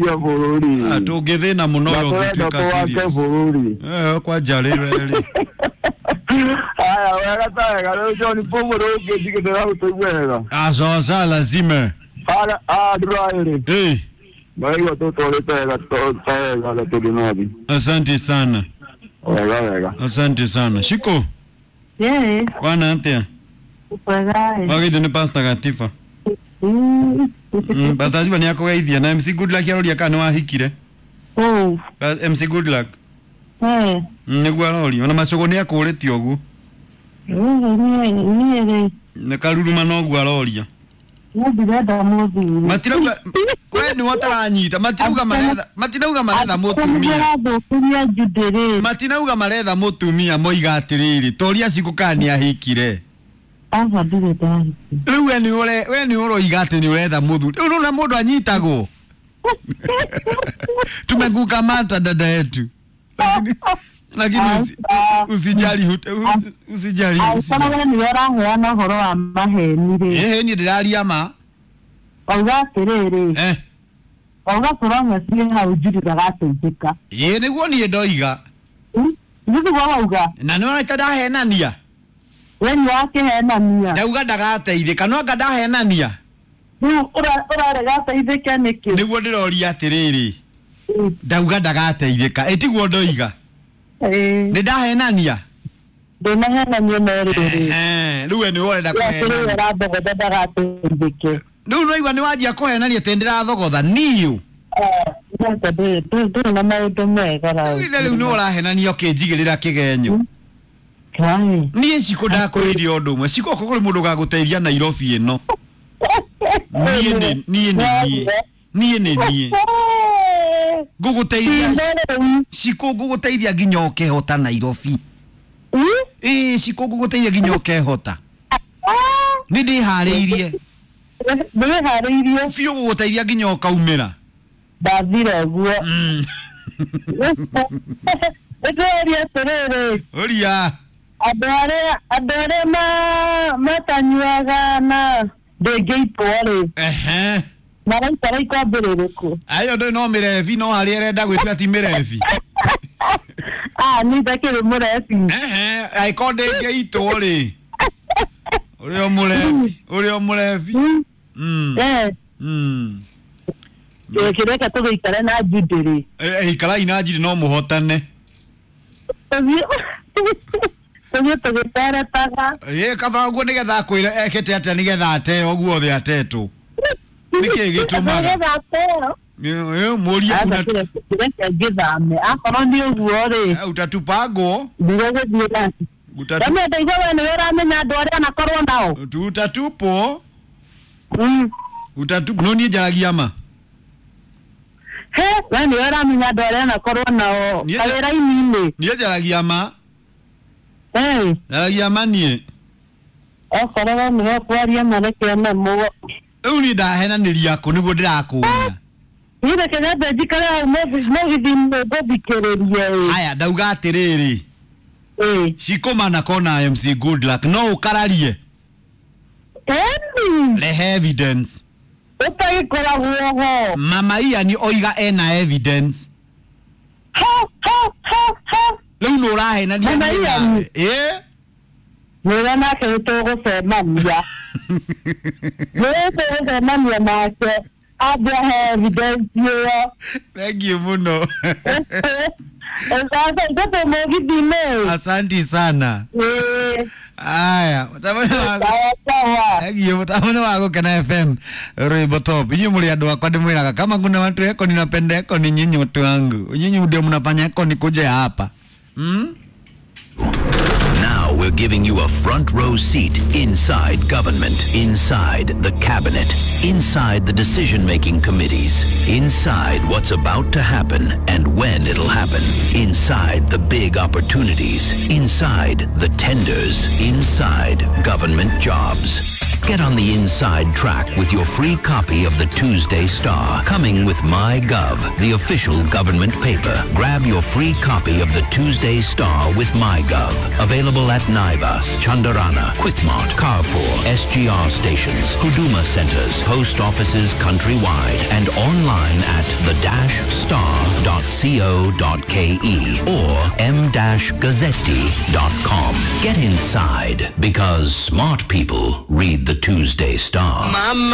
kia bururi. Tungithina muno yo gituika serious. Kwa jari weli. Aya, wega taega, leo John Pombo roke dikitera utwega. Sasa lazima. Drive. Eh. Baiwa toto letega taega la tudinabi. Asante sana. Wega. Asante sana. Shiko. Yes. Bwana Antia. Upagai. Wagi ni pasta katifa. Pasta jiba ni yako gaithia na MC Good Luck yarori akana wahikire. Oh. MC Good Luck. Niguo arori ona macogo ni akuritio ogu. Ne karuruma no gu aroria. Ndirenda muthuri. Matirauga we ni wataranyita matirauga maretha mutumia. Matirauga maretha mutumia moiga atiriri toria cikukani ahikire. Ava ndire ndari. Riu we ni uroiga ati ni uretha muthuri. Riu na mundu anyitagwo. Tumeguka mata dada yetu. Lakini usijali usijali. Sana wewe ni waraheana horo wa maheni ri. Ni ndiraria ma. Auga tiriri. Auga turanga sie hau njurira gateithika. Niguo ni ndoiga. Niguo wauga. Na no na ndahenania. We ni wakihenania. Ndauga ndagateithika no anga ndahenania. Ura gateithika niki. Niguo ndiroria atiriri. Ndauga ndagateithika etiguo ndoiga. Ni ndahenania. Ndinahenania no riri. Riu ni urenda kuhenania. Ura ndogotha ndagateithike. Riu no igwa ni wanjia kuhenania tendera thogotha niu. Na maundu mega ra. Riu ni urahenania ukinjigirira kigenyo. Kai. Ni ciko ndakuriria undu umwe ciko ko kuri mundu gaguteithia Nairobi ino. Nie. Guguteithia ciko guguteithia nginya ukehota Nairobi. Ciko guguteithia nginya ukehota. Ni ndihariirie. Fiu guguteithia nginya ukaumira. Ndathira guo. Edoria terere. Oria. Adore matanyuaga na ndegeitware. Maraitara ikwambiririku. Ayo ndo no mirevi no hari erenda gwitua ti mirevi. Ni ndakire murevi. Aiko ndegeitware. Urio murevi. Kireka tugiikare na njindiri. Ikara ina njiri no muhotane. Tuge tugitare taga. Kabangu nigetha kwira ekete ate nigetha ate oguo the atetu. Niki gitumaga. Muria kuna githame. Akoro ni oguo ri. Utatupango. Ndirege thiira. Ndame ndaiga we ni uramenya andu aria nakorwo nao. Utatupo. Utatupo no ni njaragia ma. We ni uramenya andu aria nakorwo nao. Kawira-ini. Ni njaragia ma. Njaragia ma nie. Okoro we ni kwaria mareke na mugo. Riu ni ndahenaniria ku niguo ndirakunya. Ire kenete njikara no githikiririe. Aya ndauga atiriri. Cikomana kona MC Good Luck no ukararie. Rehe evidence. Utagikora guoho. Mama iya ni oiga ena evidence. Riu no urahenania. Mama iya. Nira nake tugucemania. Tugucemania nake. Abia evidence yo. Thank you muno. Asante sana. Aya, utamona wako kana FM Roibo Top. Nyinyi mli andu akwa ndimwiraga kama kuna watu eko ninapenda eko ni nyinyi watu wangu. Nyinyi ndio mnafanya eko ni kuja hapa. Now we're giving you a front row seat inside government, inside the cabinet, inside the decision-making committees, inside what's about to happen and when it'll happen, inside the big opportunities, inside the tenders, inside government jobs. Get on the inside track with your free copy of the Tuesday Star, coming with MyGov, the official government paper. Grab your free copy of the Tuesday Star with MyGov. Available at Naivas, Chandarana, Quickmart, Carrefour, SGR stations, Huduma centers, post offices countrywide, and online at the or m-gazzetti.com. Get inside because smart people read the Tuesday Star.